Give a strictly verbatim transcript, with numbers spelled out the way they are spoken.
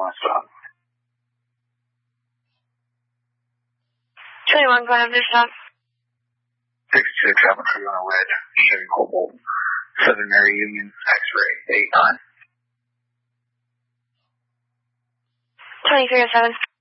want to stop? twenty-one, go ahead, stop. sixty-six, I'm on a red Chevy Cobalt, Southern Mary Union, X-ray, eight nine. twenty-three oh seven.